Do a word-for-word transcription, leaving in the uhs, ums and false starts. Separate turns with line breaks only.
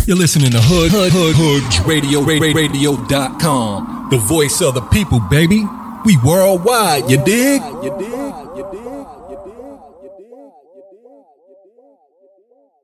You're listening to Hood Hood Hood Hood Radio Radio dot com. The voice of the people, baby. We worldwide, you dig? You dig? You dig? You dig? You dig? You dig?